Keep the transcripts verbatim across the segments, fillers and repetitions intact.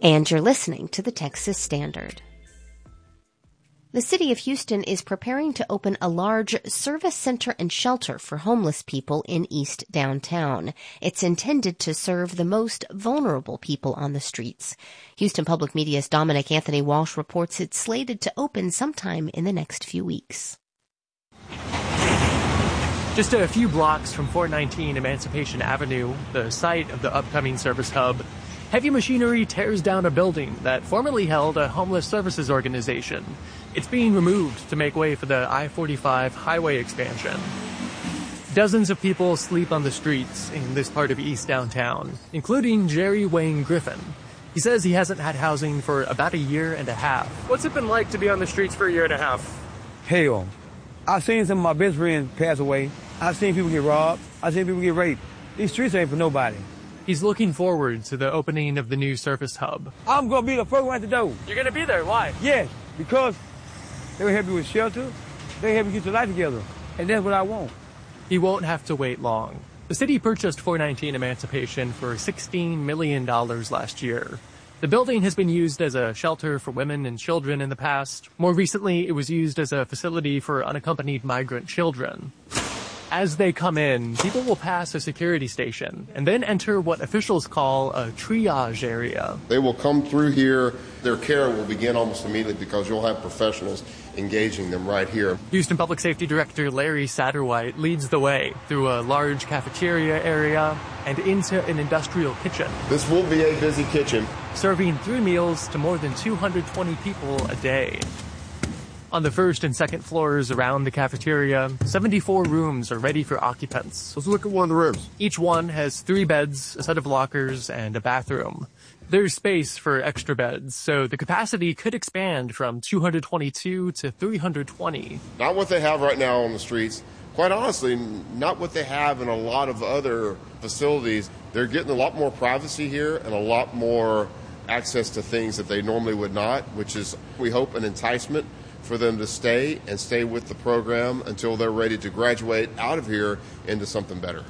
And you're listening to the Texas Standard. The city of Houston is preparing to open a large service center and shelter for homeless people in East Downtown. It's intended to serve the most vulnerable people on the streets. Houston Public Media's Dominic Anthony Walsh reports it's slated to open sometime in the next few weeks. Just a few blocks from four nineteen Emancipation Avenue, the site of the upcoming service hub, heavy machinery tears down a building that formerly held a homeless services organization. It's being removed to make way for the I forty-five highway expansion. Dozens of people sleep on the streets in this part of East Downtown, including Jerry Wayne Griffin. He says he hasn't had housing for about a year and a half. What's it been like to be on the streets for a year and a half? Hell. I've seen some of my best friends pass away. I've seen people get robbed. I've seen people get raped. These streets ain't for nobody. He's looking forward to the opening of the new service hub. I'm going to be the first one at the door. You're going to be there? Why? Yes, because they will help you with shelter. They help you get your life together. And that's what I want. He won't have to wait long. The city purchased four nineteen Emancipation for sixteen million dollars last year. The building has been used as a shelter for women and children in the past. More recently, it was used as a facility for unaccompanied migrant children. As they come in, people will pass a security station and then enter what officials call a triage area. They will come through here. Their care will begin almost immediately because you'll have professionals engaging them right here. Houston Public Safety Director Larry Satterwhite leads the way through a large cafeteria area and into an industrial kitchen. This will be a busy kitchen, serving three meals to more than two hundred twenty people a day. On the first and second floors around the cafeteria, seventy-four rooms are ready for occupants. Let's look at one of the rooms. Each one has three beds, a set of lockers, and a bathroom. There's space for extra beds, so the capacity could expand from two hundred twenty-two to three hundred twenty. Not what they have right now on the streets. Quite honestly, not what they have in a lot of other facilities. They're getting a lot more privacy here and a lot more access to things that they normally would not, which is, we hope, an enticement for them to stay and stay with the program until they're ready to graduate out of here into something better.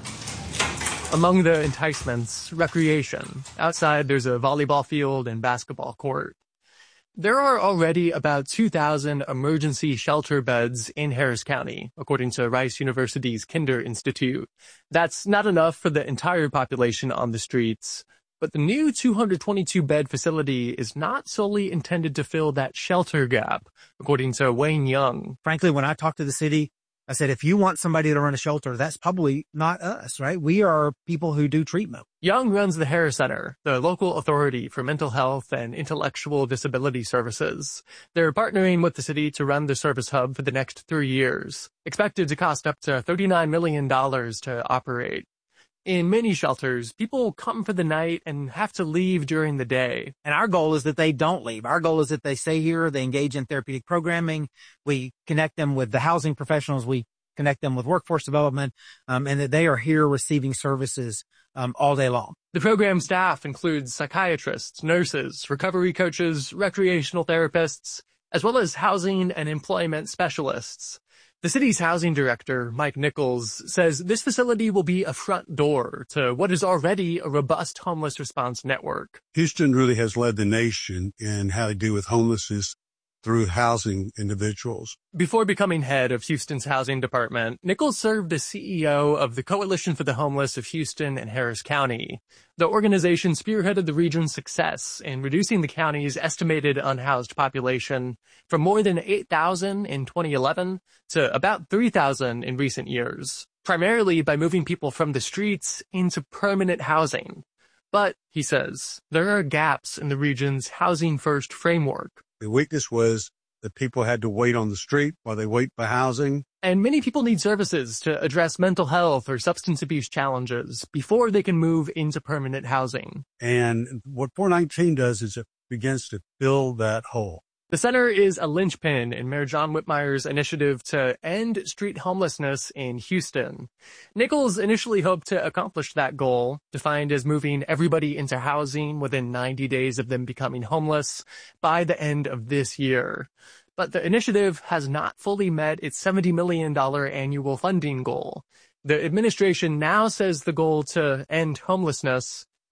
Among the enticements, recreation. Outside, there's a volleyball field and basketball court. There are already about two thousand emergency shelter beds in Harris County, according to Rice University's Kinder Institute. That's not enough for the entire population on the streets. But the new two hundred twenty-two bed facility is not solely intended to fill that shelter gap, according to Wayne Young. Frankly, when I talked to the city, I said, if you want somebody to run a shelter, that's probably not us, right? We are people who do treatment. Young runs the Harris Center, the local authority for mental health and intellectual disability services. They're partnering with the city to run the service hub for the next three years, expected to cost up to thirty-nine million dollars to operate. In many shelters, people come for the night and have to leave during the day. And our goal is that they don't leave. Our goal is that they stay here, they engage in therapeutic programming, we connect them with the housing professionals, we connect them with workforce development, um, and that they are here receiving services um, all day long. The program staff includes psychiatrists, nurses, recovery coaches, recreational therapists, as well as housing and employment specialists. The city's housing director, Mike Nichols, says this facility will be a front door to what is already a robust homeless response network. Houston really has led the nation in how they deal with homelessness through housing individuals. Before becoming head of Houston's housing department, Nichols served as C E O of the Coalition for the Homeless of Houston and Harris County. The organization spearheaded the region's success in reducing the county's estimated unhoused population from more than eight thousand in twenty eleven to about three thousand in recent years, primarily by moving people from the streets into permanent housing. But, he says, there are gaps in the region's housing-first framework. The weakness was that people had to wait on the street while they wait for housing. And many people need services to address mental health or substance abuse challenges before they can move into permanent housing. And what four nineteen does is it begins to fill that hole. The center is a linchpin in Mayor John Whitmire's initiative to end street homelessness in Houston. Nichols initially hoped to accomplish that goal, defined as moving everybody into housing within ninety days of them becoming homeless, by the end of this year. But the initiative has not fully met its seventy million dollars annual funding goal. The administration now says the goal to end homelessness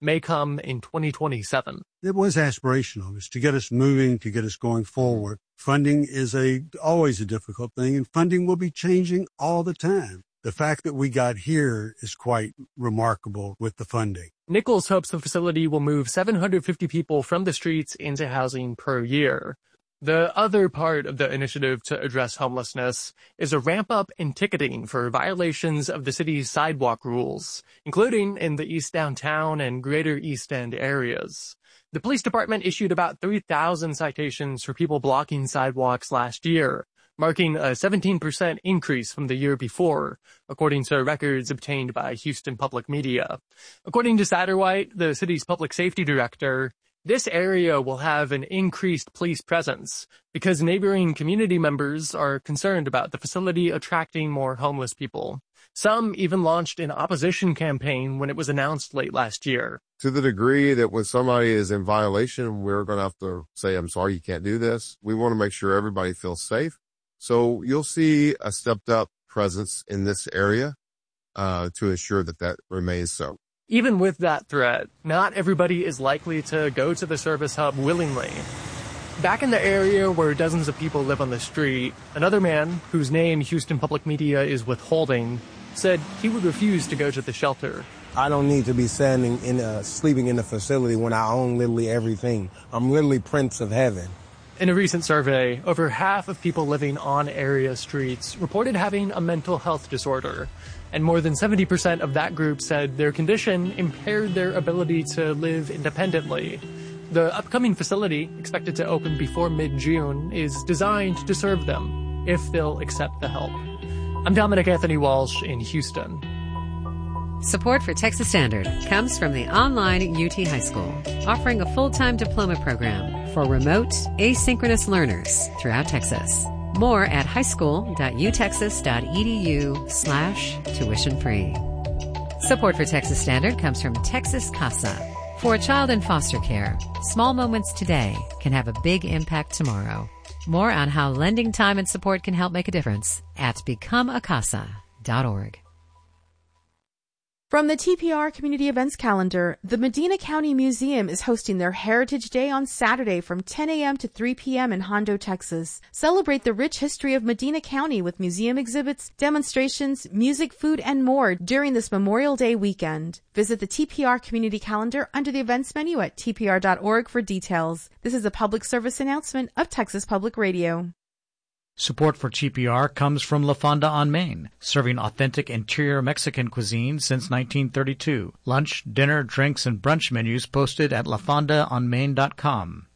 may come in twenty twenty-seven. It was aspirational. It's to get us moving, to get us going forward. Funding is a always a difficult thing, and funding will be changing all the time. The fact that we got here is quite remarkable with the funding. Nichols hopes the facility will move seven hundred fifty people from the streets into housing per year. The other part of the initiative to address homelessness is a ramp-up in ticketing for violations of the city's sidewalk rules, including in the East Downtown and Greater East End areas. The police department issued about three thousand citations for people blocking sidewalks last year, marking a seventeen percent increase from the year before, according to records obtained by Houston Public Media. According to Satterwhite, the city's public safety director, this area will have an increased police presence because neighboring community members are concerned about the facility attracting more homeless people. Some even launched an opposition campaign when it was announced late last year. To the degree that when somebody is in violation, we're going to have to say, I'm sorry, you can't do this. We want to make sure everybody feels safe. So you'll see a stepped up presence in this area uh, to ensure that that remains so. Even with that threat, not everybody is likely to go to the service hub willingly. Back in the area where dozens of people live on the street, another man, whose name Houston Public Media is withholding, said he would refuse to go to the shelter. I don't need to be standing in a, sleeping in a facility when I own literally everything. I'm literally Prince of Heaven. In a recent survey, over half of people living on area streets reported having a mental health disorder, and more than seventy percent of that group said their condition impaired their ability to live independently. The upcoming facility, expected to open before mid-June, is designed to serve them, if they'll accept the help. I'm Dominic Anthony Walsh in Houston. Support for Texas Standard comes from the online U T High School, offering a full-time diploma program for remote, asynchronous learners throughout Texas. More at highschool.utexas.edu slash tuition free. Support for Texas Standard comes from Texas CASA. For a child in foster care, small moments today can have a big impact tomorrow. More on how lending time and support can help make a difference at become a casa dot org. From the T P R Community Events Calendar, the Medina County Museum is hosting their Heritage Day on Saturday from ten a.m. to three p.m. in Hondo, Texas. Celebrate the rich history of Medina County with museum exhibits, demonstrations, music, food, and more during this Memorial Day weekend. Visit the T P R Community Calendar under the events menu at T P R dot org for details. This is a public service announcement of Texas Public Radio. Support for T P R comes from La Fonda on Main, serving authentic interior Mexican cuisine since nineteen thirty-two. Lunch, dinner, drinks, and brunch menus posted at la fonda on main dot com.